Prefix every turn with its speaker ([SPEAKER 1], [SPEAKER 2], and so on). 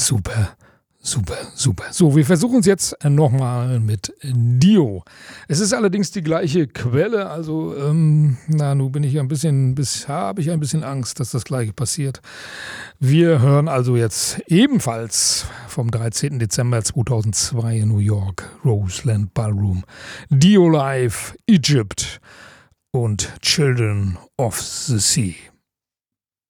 [SPEAKER 1] Super, super, super. So, wir versuchen es jetzt nochmal mit Dio. Es ist allerdings die gleiche Quelle, also, nun bin ich habe ich ein bisschen Angst, dass das Gleiche passiert. Wir hören also jetzt ebenfalls vom 13. Dezember 2002 in New York, Roseland Ballroom, Dio Live, Egypt und Children of the Sea.